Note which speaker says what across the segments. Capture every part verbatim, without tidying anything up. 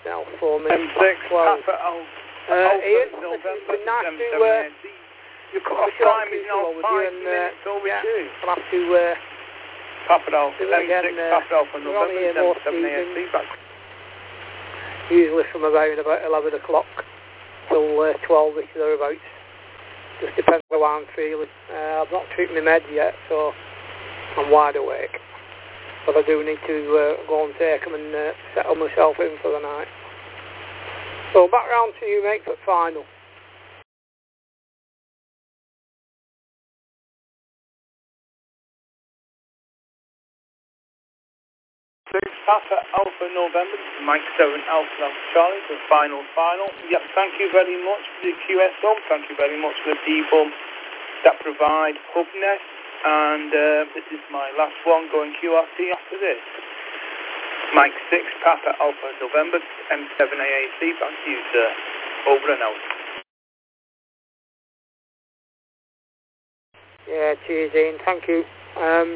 Speaker 1: Alpha four
Speaker 2: M six, Papa Alpha,
Speaker 1: uh,
Speaker 2: Alpha
Speaker 1: Ian,
Speaker 2: November,
Speaker 1: it's been nice
Speaker 2: M
Speaker 1: to,
Speaker 2: seven
Speaker 1: uh,
Speaker 2: A C.
Speaker 1: you come
Speaker 2: Our
Speaker 1: to short
Speaker 2: time is
Speaker 1: people
Speaker 2: now
Speaker 1: with
Speaker 2: five
Speaker 1: you and, uh,
Speaker 2: minutes overdue.
Speaker 1: yeah, I'll have to, uh,
Speaker 2: Papa Alpha,
Speaker 1: do it
Speaker 2: M six,
Speaker 1: again, uh,
Speaker 2: Papa Alpha
Speaker 1: we're on
Speaker 2: November,
Speaker 1: here
Speaker 2: M
Speaker 1: most
Speaker 2: seven A C,
Speaker 1: evenings,
Speaker 2: back.
Speaker 1: usually from around about eleven o'clock till uh, twelve-ish thereabouts. Just depends on how I'm feeling. Uh, I've not took my meds yet, so I'm wide awake. But I do need to uh, go and take them and uh, settle myself in for the night. So back round to you, mate, for final.
Speaker 2: six Papa Alpha November, Mike seven Alpha Alpha Charlie, the final final. Yep, thank you very much for the Q S hub. Thank you very much for the people that provide HubNet. And uh, this is my last one going Q R T after this. Mike six Papa Alpha November, M seven A A C. Back to you, sir. Over and out.
Speaker 1: Yeah, cheers, Ian. Thank you. Um,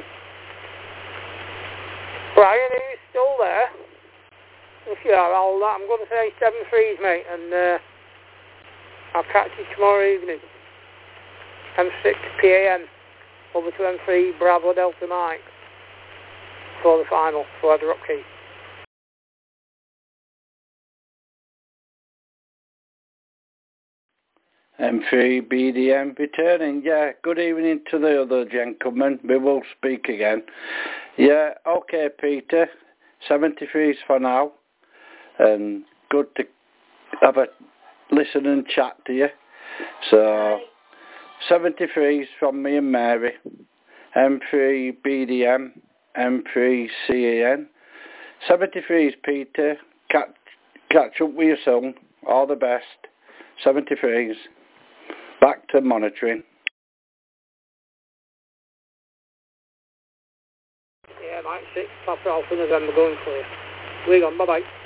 Speaker 1: Brian, are you still there? If you are, I'll, I'm going to say seven threes, mate, and uh, I'll catch you tomorrow evening. M six P A M over to M three Bravo Delta Mike for the final for Ed Rocky.
Speaker 3: M three B D M returning. Yeah, good evening to the other gentlemen. We will speak again. Yeah, okay, Peter. seventy-threes for now. And good to have a listen and chat to you. So, seventy-threes from me and Mary. M three B D M, M three C A N. seventy-threes, Peter. Catch, catch up with your son. All the best. seventy-threes. Back to monitoring.
Speaker 1: Yeah, Mike six, Papa Alpha November going clear. We're gone, bye bye.